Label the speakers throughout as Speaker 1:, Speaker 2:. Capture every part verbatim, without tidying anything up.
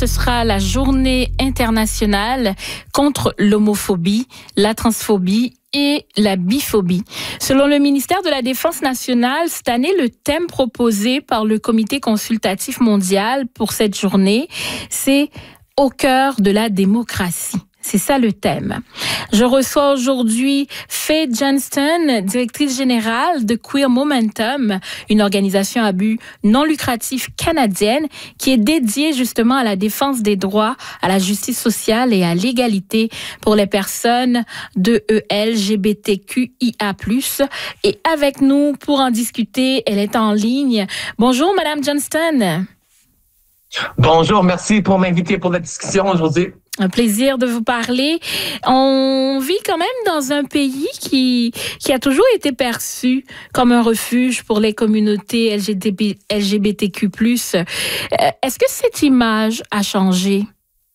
Speaker 1: ce sera la journée internationale contre l'homophobie, la transphobie et la biphobie. Selon le ministère de la Défense nationale, cette année, le thème proposé par le Comité consultatif mondial pour cette journée, c'est « Au cœur de la démocratie ». C'est ça le thème. Je reçois aujourd'hui Faye Johnston, directrice générale de Queer Momentum, une organisation à but non lucratif canadienne qui est dédiée justement à la défense des droits, à la justice sociale et à l'égalité pour les personnes de L G B T Q I A plus. Et avec nous pour en discuter, elle est en ligne. Bonjour, Madame Johnston.
Speaker 2: Bonjour, merci pour m'inviter pour la discussion aujourd'hui.
Speaker 1: Un plaisir de vous parler. On vit quand même dans un pays qui, qui a toujours été perçu comme un refuge pour les communautés L G B T Q plus. Est-ce que cette image a changé?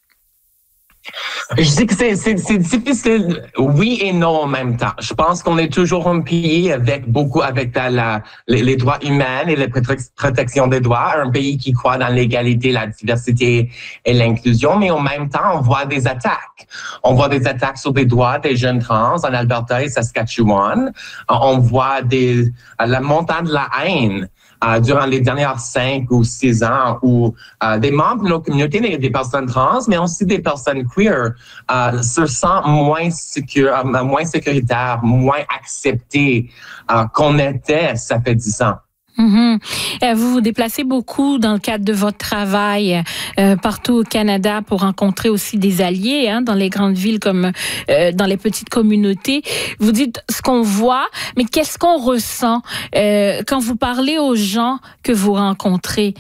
Speaker 2: Je dis que c'est, c'est, c'est difficile, oui et non en même temps. Je pense qu'on est toujours un pays avec beaucoup, avec la, la, les, les droits humains et la protection des droits, un pays qui croit dans l'égalité, la diversité et l'inclusion, mais en même temps, on voit des attaques. On voit des attaques sur les droits des jeunes trans en Alberta et Saskatchewan. On voit des, la montée de la haine. Euh, durant les dernières cinq ou six ans où euh, des membres de nos communautés, des, des personnes trans, mais aussi des personnes queer, euh, se sentent moins sécure, euh, moins sécuritaires, moins acceptés euh, qu'on était, ça fait dix ans.
Speaker 1: Mm-hmm. Vous vous déplacez beaucoup dans le cadre de votre travail euh, partout au Canada pour rencontrer aussi des alliés hein, dans les grandes villes comme euh, dans les petites communautés. Vous dites ce qu'on voit, mais qu'est-ce qu'on ressent euh, quand vous parlez aux gens que vous rencontrez?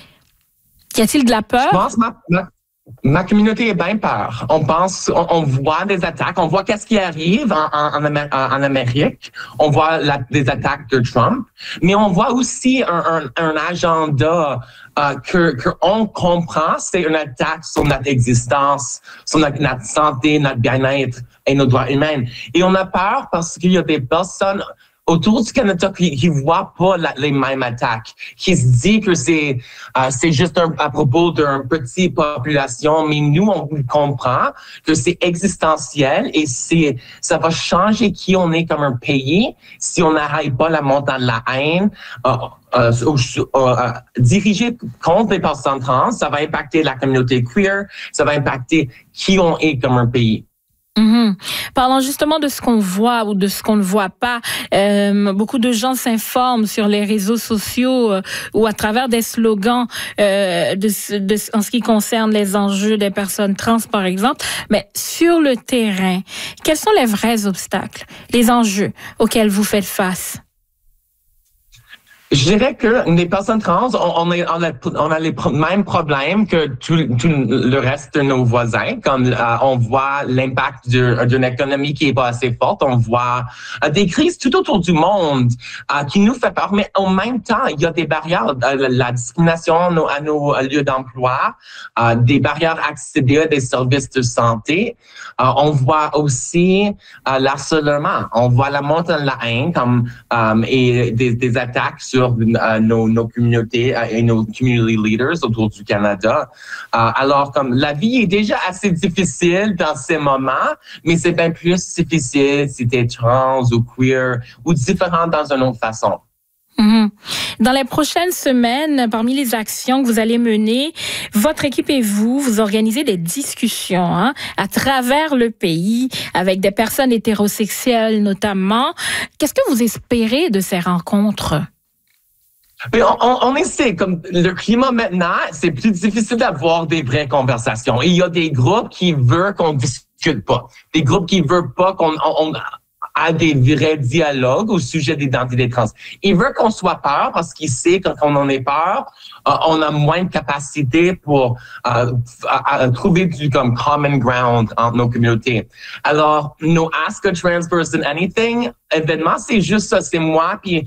Speaker 1: Y a-t-il de la peur?
Speaker 2: Je pense ma, ma, ma communauté est bien peur. On pense, on, on voit des attaques, on voit qu'est-ce qui arrive en, en, en, en Amérique. On voit la, des attaques de Trump, mais on voit aussi un, un, un agenda euh, que qu'on comprend, c'est une attaque sur notre existence, sur notre, notre santé, notre bien-être et nos droits humains. Et on a peur parce qu'il y a des personnes autour du Canada qui, qui voient pas la, les mêmes attaques, qui se dit que c'est euh, c'est juste un, à propos d'une petite population, mais nous on comprend que c'est existentiel et c'est ça va changer qui on est comme un pays si on n'arrête pas la montée de la haine. Euh, Euh, euh, euh, dirigé contre les personnes trans, ça va impacter la communauté queer, ça va impacter qui on est comme un pays.
Speaker 1: Mm-hmm. Parlant justement de ce qu'on voit ou de ce qu'on ne voit pas, euh, beaucoup de gens s'informent sur les réseaux sociaux euh, ou à travers des slogans euh, de, de, en ce qui concerne les enjeux des personnes trans, par exemple. Mais sur le terrain, quels sont les vrais obstacles, les enjeux auxquels vous faites face?
Speaker 2: Je dirais que les personnes trans, on, on, est, on, a, on a les mêmes problèmes que tout, tout le reste de nos voisins. Comme euh, on voit l'impact d'une économie qui est pas assez forte, on voit euh, des crises tout autour du monde euh, qui nous fait peur. Mais en même temps, il y a des barrières, euh, la discrimination à nos, à nos lieux d'emploi, euh, des barrières à accéder à des services de santé. Euh, on voit aussi euh, l'harcèlement, on voit la montée de la haine comme euh, et des, des attaques sur sur euh, nos, nos communautés euh, et nos community leaders autour du Canada. Euh, alors, comme la vie est déjà assez difficile dans ces moments, mais c'est bien plus difficile si t'es trans ou queer ou différent dans une autre façon.
Speaker 1: Mm-hmm. Dans les prochaines semaines, parmi les actions que vous allez mener, votre équipe et vous, vous organisez des discussions hein, à travers le pays avec des personnes hétérosexuelles notamment. Qu'est-ce que vous espérez de ces rencontres?
Speaker 2: Mais on, on, on essaie, comme le climat maintenant, c'est plus difficile d'avoir des vraies conversations. Et il y a des groupes qui veulent qu'on discute pas. Des groupes qui veulent pas qu'on on, on a des vrais dialogues au sujet d'identité trans. Ils veulent qu'on soit peur parce qu'ils savent que quand on est peur, euh, on a moins de capacité pour euh, à, à trouver du comme common ground entre nos communautés. Alors, nos Ask a Trans Person Anything événement, c'est juste ça, c'est moi puis